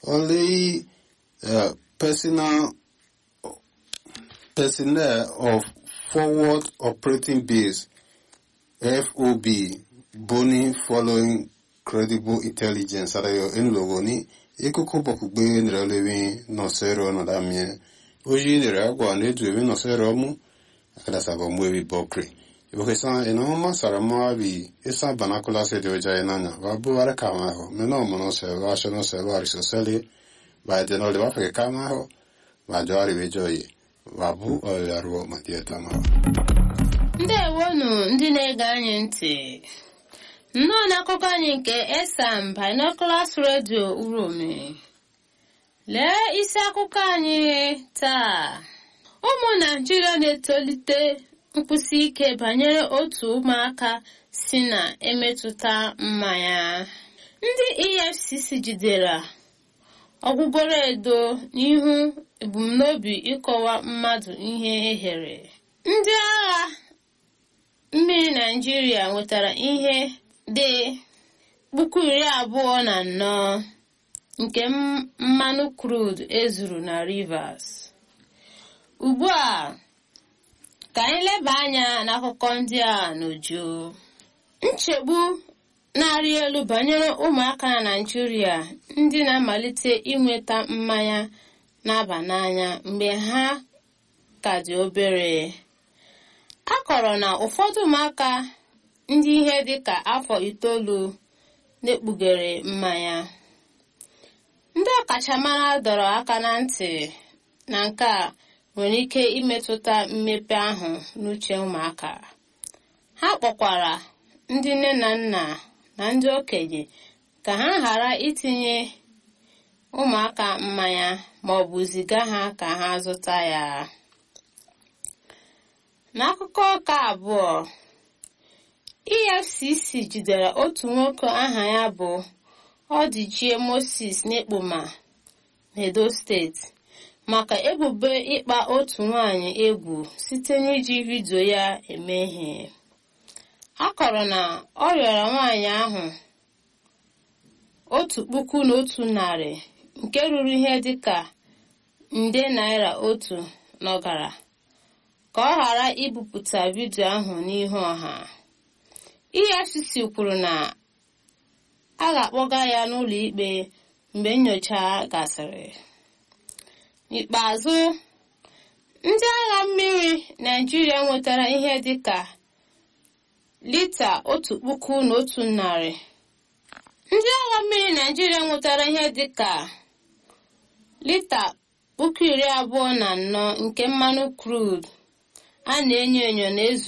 only personnel of forward operating base FOB Boni following credible intelligence arayo enlogoni ikuku bokugbe nrelewi no sero no damie oji nere agwa na edu ewi no sero mu akada sabo mwewi bokre ibokesa enoma sarama bi esa banakula se de oja enanya babu ara kama ho meno mono se wa shono se wa risosele ba de no le ba fe kama ho ba jo ari bejoyi babu oyarwo matieta ma ndewonu ndị na-ege anyị ntị nnọọ n'akụkọ anyị nke Esam Binoculars Radio Uromi. Lee isi akụkọ anyị taa. Ụmụ Naịjirịa na-etolite nkwụsi ike banyere otu ụmụaka si na-emetụta mmanya. Ndị EFCC jidere ọgwụgwọrọ edo n'ihu ebumnobi ịkọwa mmadụ ihe ehere. Ndị agha mmiri Naịjirịa nwetara ihe dị 24,000 nke mmanụ crude ezuru na Rivers. Ugbu a ka anyị leba anya n'akụkọ ndị a n'uju. Nchegbu na-arị elu banyere ụmụaka na Naịjirịa ndị na-amalite inweta mmanya na-aba n'anya mgbe ha ka dị obere. A kọrọ na ụfọdụ ụmụaka ndị ihe dịka afọ 9 na-ekpughere mmanya. Ndị ọkachamara dọrọ aka na ntị na nke a nwere ike imetụta mmepe ahụ n'uche ụmụaka. Ha kpọkwara ndị nne na nna na ndị okenye ka ha ghara itinye ụmụaka mmanya ma ọ bụ ziga ha ka ha zụta ya. N'akụkọ nke abụọ, EFCC jidere otu nwoke aha ya bụ Ọdịchie Moses n'Ekpoma n'Edo steeti maka ebubo ịkpa otu nwanyị egwu site n'iji vidio ya eme ihe. A kọrọ na ọ rịọrọ nwanyị ahụ 1,100 nke ruru ihe dịka nde naira 1 n'ọgara ka ọ ghara ibupụta vidio ahụ n'ihu ọha. EFCC kwuru na a ga-akpọga ya n'ụlọ ikpe mgbe nnyocha gasịrị. N'ikpeazụ, ndị agha mmiri Naịjirịa nwetara ihe dịka lita 1,100. Ndị agha mmiri Naịjirịa nwetara ihe dịka lita 24,000 nke mmanụ crude a na-enyo enyo na-ezu